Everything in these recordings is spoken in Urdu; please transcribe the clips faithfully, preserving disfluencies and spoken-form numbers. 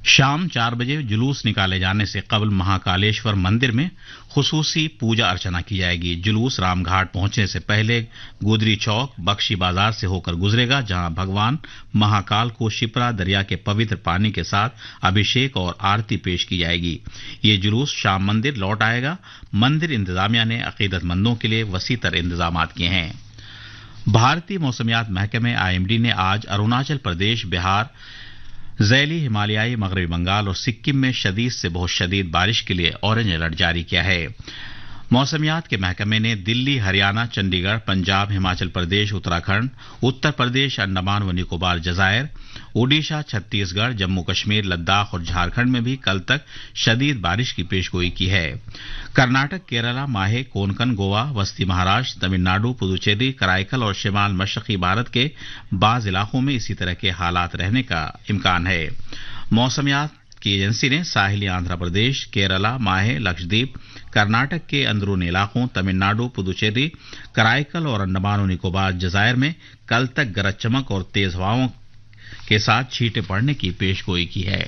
شام چار بجے جلوس نکالے جانے سے قبل مہاکالیشور مندر میں خصوصی پوجا ارچنا کی جائے گی۔ جلوس رام گھاٹ پہنچنے سے پہلے گودری چوک بخشی بازار سے ہو کر گزرے گا، جہاں بھگوان مہاکال کو شپرا دریا کے پوتر پانی کے ساتھ ابھیشیک اور آرتی پیش کی جائے گی۔ یہ جلوس شام مندر لوٹ آئے گا۔ مندر انتظامیہ نے عقیدت مندوں کے لیے وسیع تر انتظامات کیے ہیں۔ بھارتی موسمیات محکمے آئی ایم ڈی نے آج اروناچل پردیش، بہار، ذیلی ہمالیائی مغربی بنگال اور سکم میں شدید سے بہت شدید بارش کے لیے اورنج الرٹ جاری کیا ہے۔ موسمیات کے محکمے نے دلی، ہریانہ، چنڈی گڑھ، پنجاب، ہماچل پردیش، اتراکھنڈ، اتر پردیش، انڈمان و نکوبار جزائر، اوڈیشہ، چھتیس گڑھ، جموں کشمیر، لداخ اور جھارکھنڈ میں بھی کل تک شدید بارش کی پیشگوئی کی ہے۔ کرناٹک، کیرالہ، ماہے، کونکن، گوا، وسطی مہاراشٹر، تمل ناڈو، پدوچیری، کرائیکل اور شمال مشرقی بھارت کے بعض علاقوں میں اسی طرح کے حالات رہنے کا امکان ہے۔ موسمیات کی ایجنسی نے ساحلی آندھرا پردیش، کیرالہ، ماہے، لکشدیپ، کرناٹک کے اندرونی علاقوں، تمل ناڈو، پدوچیری، کرائیکل اور انڈمان و نکوبار جزائر میں کل تک گرج چمک اور تیز ہواؤں کے ساتھ چھینٹیں پڑنے کی پیشگوئی کی ہے۔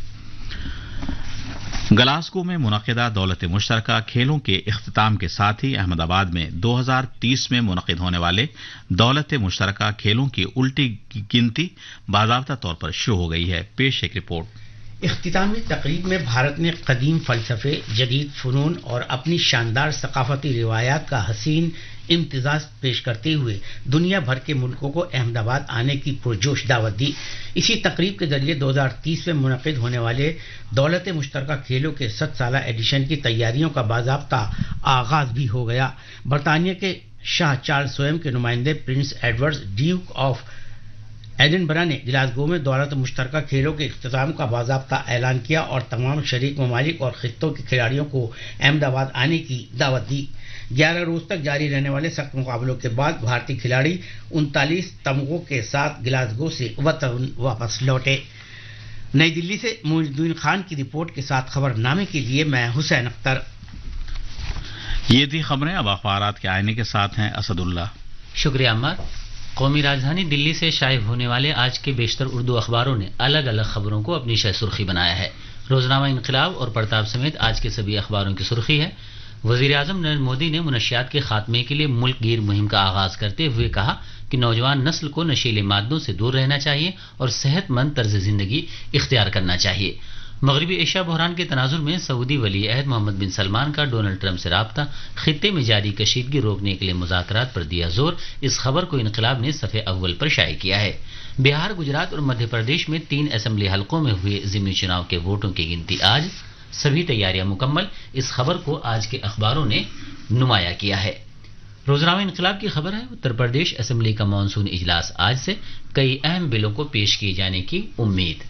گلاسگو میں منعقدہ دولت مشترکہ کھیلوں کے اختتام کے ساتھ ہی احمد آباد میں دو ہزار تیس میں منعقد ہونے والے دولت مشترکہ کھیلوں کی الٹی گنتی باضابطہ طور پر شروع ہو گئی ہے۔ پیش ایک رپورٹ۔ اختتامی تقریب میں بھارت نے قدیم فلسفے، جدید فنون اور اپنی شاندار ثقافتی روایات کا حسین امتزاج پیش کرتے ہوئے دنیا بھر کے ملکوں کو احمد آباد آنے کی پرجوش دعوت دی۔ اسی تقریب کے ذریعے دو ہزار تیس میں منعقد ہونے والے دولت مشترکہ کھیلوں کے ست سالہ ایڈیشن کی تیاریوں کا باضابطہ آغاز بھی ہو گیا۔ برطانیہ کے شاہ چارلس سوئم کے نمائندے prince Edward duke of Edinburgh نے گلاسگو میں دولت مشترکہ کھیلوں کے اختتام کا باضابطہ اعلان کیا اور تمام شریک ممالک اور خطوں کے کھلاڑیوں کو احمد آباد آنے کی دعوت دی۔ گیارہ روز تک جاری رہنے والے سخت مقابلوں کے بعد بھارتی کھلاڑی انتالیس تمغوں کے ساتھ گلاسگو سے وطن واپس لوٹے۔ نئی دلی سے معین الدین خان کی رپورٹ کے ساتھ خبر نامے کے لیے میں حسین اختر۔ یہ تھی خبریں۔ اب اخبارات کے آئینے کے ساتھ ہیں اسد اللہ۔ شکریہ عمار۔ قومی راجدھانی دلی سے شائع ہونے والے آج کے بیشتر اردو اخباروں نے الگ الگ خبروں کو اپنی شہ سرخی بنایا ہے۔ روزنامہ انقلاب اور پرتاب سمیت آج کے سبھی اخباروں کی سرخی ہے: وزیر اعظم نریندر مودی نے منشیات کے خاتمے کے لیے ملک گیر مہم کا آغاز کرتے ہوئے کہا کہ نوجوان نسل کو نشیلے مادوں سے دور رہنا چاہیے اور صحت مند طرز زندگی اختیار کرنا چاہیے۔ مغربی ایشیا بحران کے تناظر میں سعودی ولی عہد محمد بن سلمان کا ڈونلڈ ٹرمپ سے رابطہ، خطے میں جاری کشیدگی روکنے کے لیے مذاکرات پر دیا زور۔ اس خبر کو انقلاب نے صفحے اول پر شائع کیا ہے۔ بہار، گجرات اور مدھیہ پردیش میں تین اسمبلی حلقوں میں ہوئے ضمنی چناؤ کے ووٹوں کی گنتی آج، سبھی تیاریاں مکمل۔ اس خبر کو آج کے اخباروں نے نمایاں کیا ہے۔ روزنامہ انقلاب کی خبر ہے: اتر پردیش اسمبلی کا مانسون اجلاس آج سے، کئی اہم بلوں کو پیش کیے جانے کی امید۔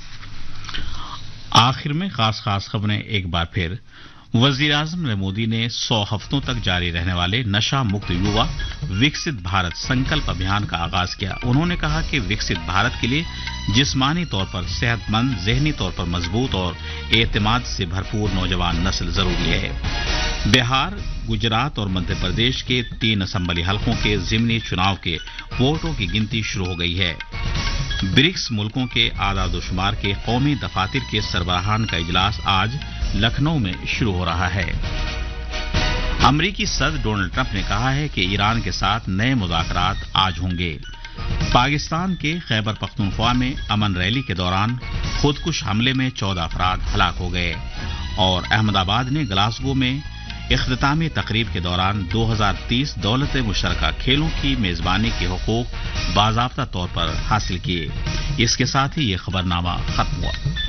آخر میں خاص خاص خبریں ایک بار پھر۔ وزیر اعظم نریندر مودی نے سو ہفتوں تک جاری رہنے والے نشہ مکت یووا وکست بھارت سنکلپ ابھیان کا آغاز کیا۔ انہوں نے کہا کہ وکست بھارت کے لیے جسمانی طور پر صحت مند، ذہنی طور پر مضبوط اور اعتماد سے بھرپور نوجوان نسل ضروری ہے۔ بہار، گجرات اور مدھیہ پردیش کے تین اسمبلی حلقوں کے ضمنی چناؤ کے ووٹوں کی گنتی شروع ہو گئی ہے۔ برکس ملکوں کے اعداد و شمار کے قومی دفاتر کے سربراہان کا اجلاس آج لکھنؤ میں شروع ہو رہا ہے۔ امریکی صدر ڈونلڈ ٹرمپ نے کہا ہے کہ ایران کے ساتھ نئے مذاکرات آج ہوں گے۔ پاکستان کے خیبر پختونخوا میں امن ریلی کے دوران خودکش حملے میں چودہ افراد ہلاک ہو گئے، اور احمد آباد نے گلاسگو میں اختتامی تقریب کے دوران دو ہزار تیس دولت مشترکہ کھیلوں کی میزبانی کے حقوق باضابطہ طور پر حاصل کیے۔ اس کے ساتھ ہی یہ خبرنامہ ختم ہوا۔